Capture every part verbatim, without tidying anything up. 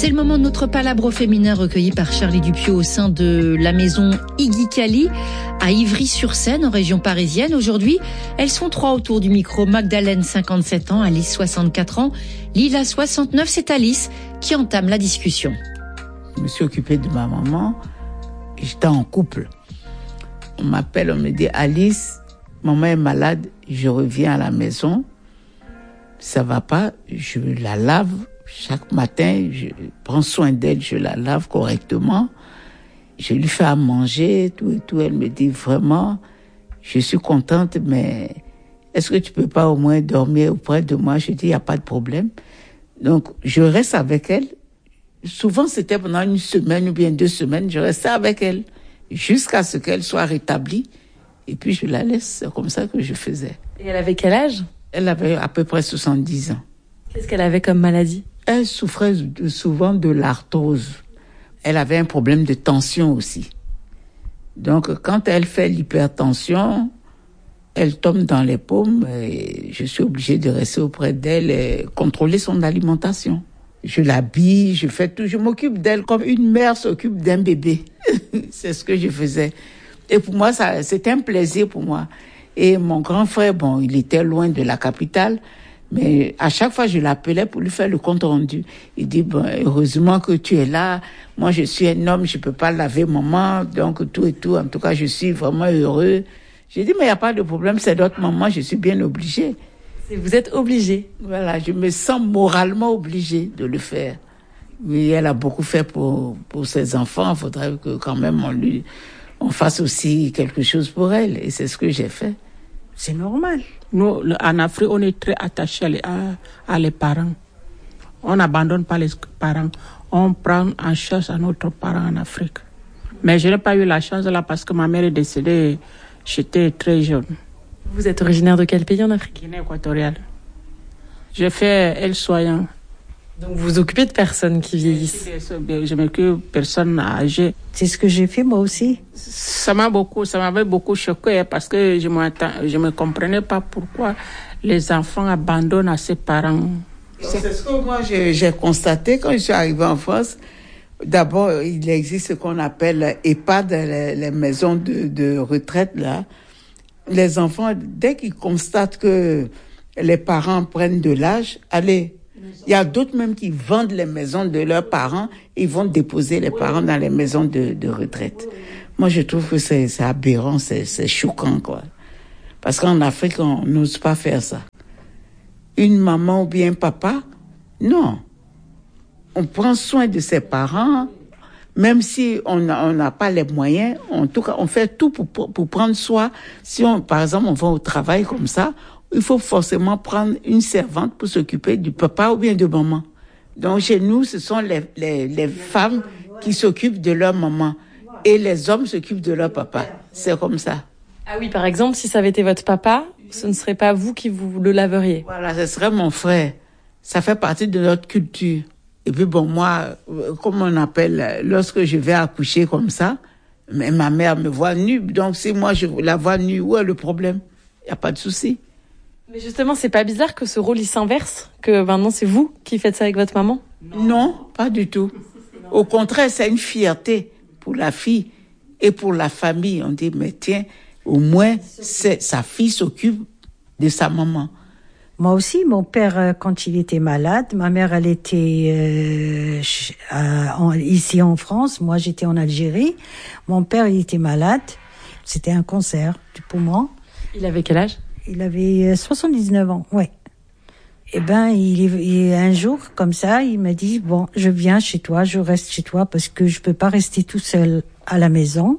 C'est le moment de notre palabre féminin recueilli par Charlie Dupieux au sein de la maison Iggy Cali à Ivry-sur-Seine en région parisienne. Aujourd'hui, elles sont trois autour du micro. Magdalene, cinquante-sept ans, Alice, soixante-quatre ans, Lila, soixante-neuf. C'est Alice qui entame la discussion. Je me suis occupée de ma maman. J'étais en couple. On m'appelle, on me dit Alice, maman est malade, je reviens à la maison. Ça va pas, je la lave. Chaque matin, je prends soin d'elle, je la lave correctement. Je lui fais à manger, tout et tout. Elle me dit vraiment, je suis contente, mais est-ce que tu peux pas au moins dormir auprès de moi? Je dis, il n'y a pas de problème. Donc, je reste avec elle. Souvent, c'était pendant une semaine ou bien deux semaines, je restais avec elle jusqu'à ce qu'elle soit rétablie. Et puis, je la laisse. C'est comme ça que je faisais. Et elle avait quel âge? Elle avait à peu près soixante-dix ans. Qu'est-ce qu'elle avait comme maladie? Elle souffrait souvent de l'arthrose. Elle avait un problème de tension aussi. Donc, quand elle fait l'hypertension, elle tombe dans les paumes et je suis obligée de rester auprès d'elle et contrôler son alimentation. Je l'habille, je fais tout, je m'occupe d'elle comme une mère s'occupe d'un bébé. C'est ce que je faisais. Et pour moi, ça, c'était un plaisir pour moi. Et mon grand frère, bon, il était loin de la capitale, mais à chaque fois, je l'appelais pour lui faire le compte rendu. Il dit, bon, heureusement que tu es là. Moi, je suis un homme, je peux pas laver maman, donc tout et tout. En tout cas, je suis vraiment heureux. J'ai dit, mais il n'y a pas de problème, c'est notre maman, je suis bien obligée. Vous êtes obligée. Voilà, je me sens moralement obligée de le faire. Oui, elle a beaucoup fait pour, pour ses enfants. Il faudrait que quand même on lui, on fasse aussi quelque chose pour elle. Et c'est ce que j'ai fait. C'est normal. Nous, en Afrique, on est très attachés à, à les parents. On n'abandonne pas les parents. On prend en charge à notre parent en Afrique. Mais je n'ai pas eu la chance là parce que ma mère est décédée. J'étais très jeune. Vous êtes originaire de quel pays en Afrique? Guinée équatoriale. J'ai fait aide-soignant. Donc vous vous occupez de personnes qui vieillissent? Je m'occupe de personnes âgées. C'est ce que j'ai fait moi aussi. Ça m'a beaucoup, ça m'avait beaucoup choqué parce que je ne me comprenais pas pourquoi les enfants abandonnent à ses parents. C'est, c'est ce que moi j'ai, j'ai constaté quand je suis arrivée en France. D'abord, il existe ce qu'on appelle EHPAD, les, les maisons de, de retraite là. Les enfants, dès qu'ils constatent que les parents prennent de l'âge, allez, il y a d'autres même qui vendent les maisons de leurs parents et ils vont déposer les parents dans les maisons de, de retraite. Moi, je trouve que c'est, c'est aberrant, c'est, c'est choquant, quoi. Parce qu'en Afrique, on n'ose pas faire ça. Une maman ou bien un papa, non. On prend soin de ses parents, même si on n'a, on n'a pas les moyens, en tout cas, on fait tout pour, pour, pour prendre soin. Si on, par exemple, on va au travail comme ça, il faut forcément prendre une servante pour s'occuper du papa ou bien de maman. Donc, chez nous, ce sont les, les, les femmes qui s'occupent de leur maman et les hommes s'occupent de leur papa. C'est comme ça. Ah oui, par exemple, si ça avait été votre papa, ce ne serait pas vous qui vous le laveriez. Voilà, ce serait mon frère. Ça fait partie de notre culture. Et puis bon, moi, comme on appelle, lorsque je vais accoucher comme ça, mais ma mère me voit nue. Donc si moi je la vois nue, où est le problème? Il n'y a pas de souci. Mais justement, c'est pas bizarre que ce rôle il s'inverse, que maintenant c'est vous qui faites ça avec votre maman? Non, non, pas du tout. Au contraire, c'est une fierté pour la fille et pour la famille. On dit, mais tiens, au moins, c'est, sa fille s'occupe de sa maman. Moi aussi, mon père, quand il était malade, ma mère, elle était euh, en, ici en France, moi j'étais en Algérie. Mon père, il était malade, c'était un cancer du poumon. Il avait quel âge? Il avait soixante-dix-neuf ans, ouais. Eh ben, il, il, un jour, comme ça, il m'a dit, bon, je viens chez toi, je reste chez toi parce que je peux pas rester tout seul à la maison.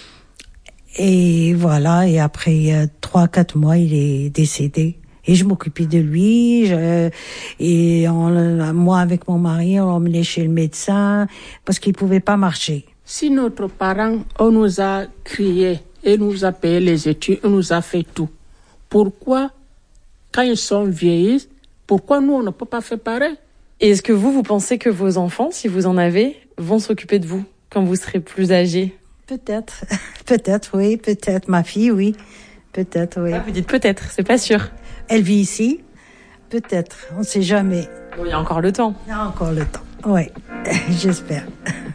Et voilà, et après trois, quatre mois, il est décédé. Et je m'occupais de lui, je, et on, moi avec mon mari, on l'emmenait chez le médecin parce qu'il pouvait pas marcher. Si notre parent, on nous a crié et nous a payé les études, on nous a fait tout. Pourquoi, quand ils sont vieillis, pourquoi nous on ne peut pas faire pareil? Et est-ce que vous, vous pensez que vos enfants, si vous en avez, vont s'occuper de vous quand vous serez plus âgés? Peut-être, peut-être, oui, peut-être. Ma fille, oui, peut-être, oui. Ah, vous dites peut-être, c'est pas sûr. Elle vit ici, peut-être, on ne sait jamais. Bon, il y a encore le temps. Il y a encore le temps. Ouais, j'espère.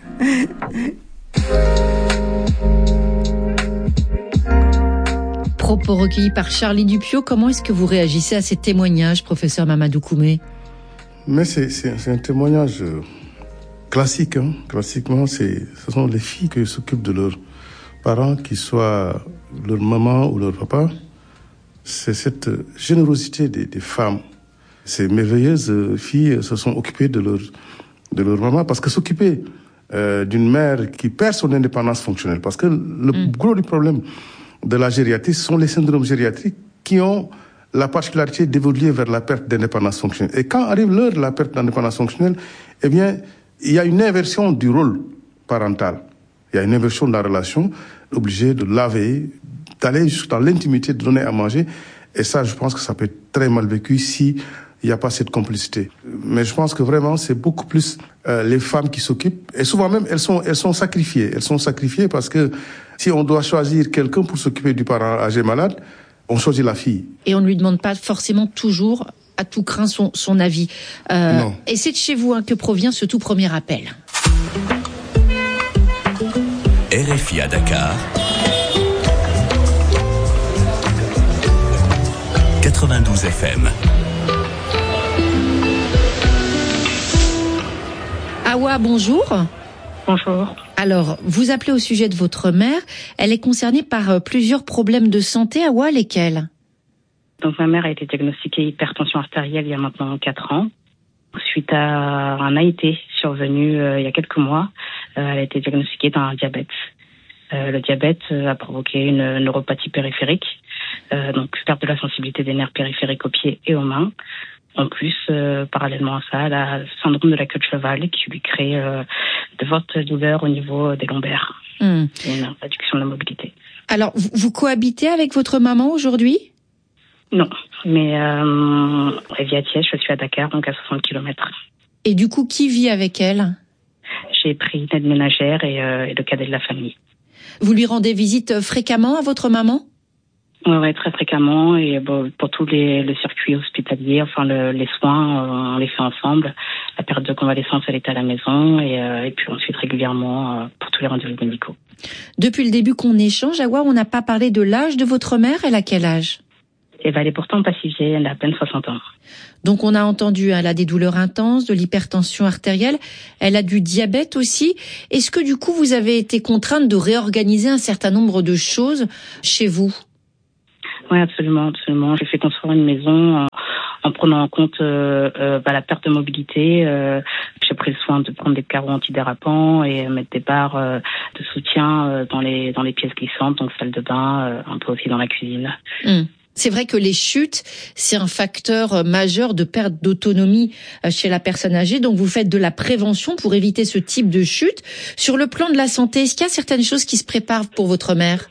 Propos recueillis par Charlie Dupieux. Comment est-ce que vous réagissez à ces témoignages, professeur Mamadou Koumé? Mais c'est, c'est, c'est un témoignage classique. Hein. Classiquement, c'est, ce sont les filles qui s'occupent de leurs parents, qu'ils soient leur maman ou leur papa. C'est cette générosité des, des femmes. Ces merveilleuses filles se sont occupées de leur, de leur maman, parce que s'occuper euh, d'une mère qui perd son indépendance fonctionnelle, parce que le mmh. gros du problème de la gériatrie, ce sont les syndromes gériatriques qui ont la particularité d'évoluer vers la perte d'indépendance fonctionnelle. Et quand arrive l'heure de la perte d'indépendance fonctionnelle, eh bien, il y a une inversion du rôle parental. Il y a une inversion de la relation, obligé de laver, d'aller jusque dans l'intimité, de donner à manger. Et ça, je pense que ça peut être très mal vécu si il n'y a pas cette complicité. Mais je pense que vraiment, c'est beaucoup plus euh, les femmes qui s'occupent. Et souvent même, elles sont, elles sont sacrifiées. Elles sont sacrifiées parce que si on doit choisir quelqu'un pour s'occuper du parent âgé malade, on choisit la fille. Et on ne lui demande pas forcément toujours, à tout craint, son, son avis. Euh, non. Et c'est de chez vous hein, que provient ce tout premier appel. R F I à Dakar. quatre-vingt-douze F M. Awa, bonjour. Bonjour. Alors, vous appelez au sujet de votre mère. Elle est concernée par plusieurs problèmes de santé. Awa, lesquels? Donc, ma mère a été diagnostiquée hypertension artérielle il y a maintenant quatre ans. Suite à un A I T survenu euh, il y a quelques mois, euh, elle a été diagnostiquée d'un diabète. Euh, le diabète a provoqué une neuropathie périphérique, euh, donc perte de la sensibilité des nerfs périphériques aux pieds et aux mains. En plus, euh, parallèlement à ça, elle a le syndrome de la queue de cheval qui lui crée euh, de fortes douleurs au niveau des lombaires mmh. et une réduction de la mobilité. Alors, vous, vous cohabitez avec votre maman aujourd'hui? Non, mais euh, elle vit à Thiès, je suis à Dakar, donc à soixante kilomètres. Et du coup, qui vit avec elle? J'ai pris une aide ménagère et, euh, et le cadet de la famille. Vous lui rendez visite fréquemment à votre maman? Oui, ouais, très fréquemment, et bon, pour tous les le circuit hospitalier, enfin le, les soins, euh, on les fait ensemble. La période de convalescence, elle est à la maison, et, euh, et puis ensuite régulièrement euh, pour tous les rendez-vous médicaux. Depuis le début qu'on échange, Awa, on n'a pas parlé de l'âge de votre mère. Elle a quel âge? Eh ben, elle est pourtant pas si vieille, elle a à peine soixante ans. Donc on a entendu, elle a des douleurs intenses, de l'hypertension artérielle, elle a du diabète aussi. Est-ce que du coup vous avez été contrainte de réorganiser un certain nombre de choses chez vous? Oui, absolument, absolument. J'ai fait construire une maison en, en prenant en compte euh, euh, bah, la perte de mobilité. Euh, j'ai pris le soin de prendre des carreaux antidérapants et mettre des barres euh, de soutien euh, dans les dans les pièces glissantes, donc salle de bain, euh, un peu aussi dans la cuisine. Mmh. C'est vrai que les chutes, c'est un facteur majeur de perte d'autonomie chez la personne âgée. Donc, vous faites de la prévention pour éviter ce type de chute. Sur le plan de la santé, est-ce qu'il y a certaines choses qui se préparent pour votre mère?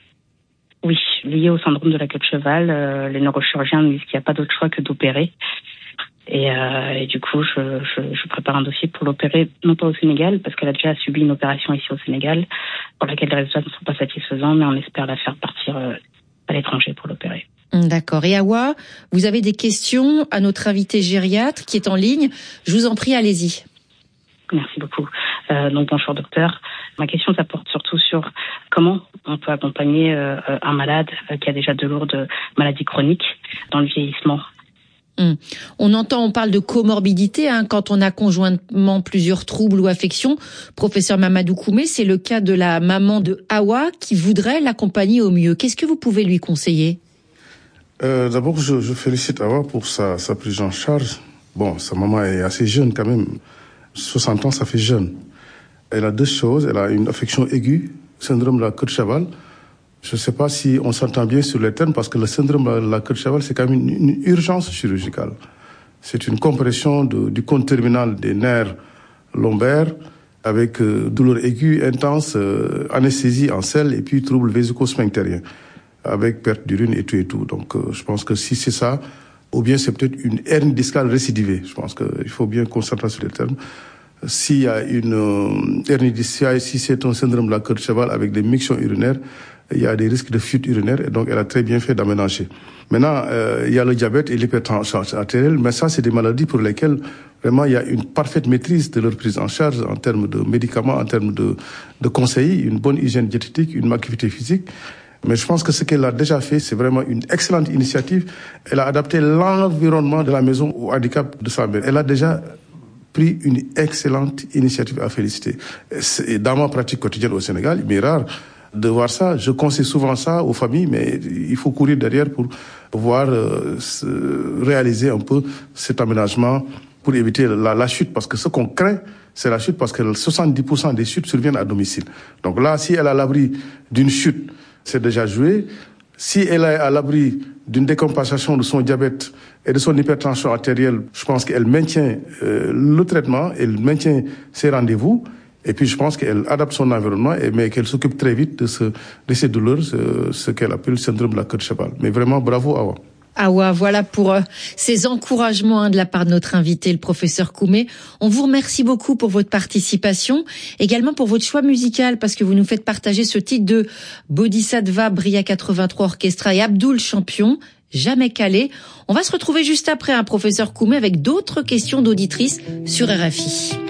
Oui, lié au syndrome de la queue de cheval, euh, les neurochirurgiens nous disent qu'il n'y a pas d'autre choix que d'opérer. Et, euh, et du coup, je, je, je prépare un dossier pour l'opérer, non pas au Sénégal, parce qu'elle a déjà subi une opération ici au Sénégal, pour laquelle les résultats ne sont pas satisfaisants, mais on espère la faire partir euh, à l'étranger pour l'opérer. D'accord. Et Awa, vous avez des questions à notre invité gériatre qui est en ligne. Je vous en prie, allez-y. Merci beaucoup. Euh, donc bonjour docteur. Ma question ça porte surtout sur comment on peut accompagner euh, un malade euh, qui a déjà de lourdes maladies chroniques dans le vieillissement. Hum. On entend, on parle de comorbidité hein, quand on a conjointement plusieurs troubles ou affections. Professeur Mamadou Koumé, c'est le cas de la maman de Awa qui voudrait l'accompagner au mieux. Qu'est-ce que vous pouvez lui conseiller? Euh, d'abord, je, je félicite Awa pour sa, sa prise en charge. Bon, sa maman est assez jeune quand même. soixante ans, ça fait jeune. Elle a deux choses. Elle a une affection aiguë, syndrome de la queue de cheval. Je ne sais pas si on s'entend bien sur les termes, parce que le syndrome de la queue de cheval, c'est quand même une, une urgence chirurgicale. C'est une compression de, du cône terminal des nerfs lombaires avec euh, douleur aiguë, intense, euh, anesthésie en selle et puis trouble vésico-sphinctérien, avec perte d'urine et tout et tout. Donc, euh, je pense que si c'est ça, ou bien c'est peut-être une hernie discale récidivée. Je pense qu'il faut bien concentrer sur les termes. S'il y a une euh, hernie discale, si c'est un syndrome de la queue de cheval avec des mictions urinaires, il y a des risques de fuite urinaire, et donc elle a très bien fait d'aménager. Maintenant, euh, il y a le diabète et l'hypertension artérielle, mais ça, c'est des maladies pour lesquelles vraiment il y a une parfaite maîtrise de leur prise en charge en termes de médicaments, en termes de, de conseils, une bonne hygiène diététique, une activité physique. Mais je pense que ce qu'elle a déjà fait, c'est vraiment une excellente initiative. Elle a adapté l'environnement de la maison au handicap de sa mère. Elle a déjà pris une excellente initiative à féliciter. Et dans ma pratique quotidienne au Sénégal, il m'est rare de voir ça. Je conseille souvent ça aux familles, mais il faut courir derrière pour pouvoir euh, réaliser un peu cet aménagement pour éviter la, la chute. Parce que ce qu'on craint, c'est la chute, parce que soixante-dix pour cent des chutes surviennent à domicile. Donc là, si elle est à l'abri d'une chute, c'est déjà joué. Si elle est à l'abri d'une décompensation de son diabète et de son hypertension artérielle, je pense qu'elle maintient euh, le traitement, elle maintient ses rendez-vous. Et puis je pense qu'elle adapte son environnement, mais qu'elle s'occupe très vite de, ce, de ces douleurs, ce, ce qu'elle appelle le syndrome de la queue de cheval. Mais vraiment, bravo Awa. Awa, voilà pour euh, ces encouragements hein, de la part de notre invité, le professeur Koumé. On vous remercie beaucoup pour votre participation, également pour votre choix musical, parce que vous nous faites partager ce titre de Bodhisattva, Bria quatre-vingt-trois Orchestra et Abdoul Champion, Jamais calé. On va se retrouver juste après un professeur Koumé avec d'autres questions d'auditrices sur R F I.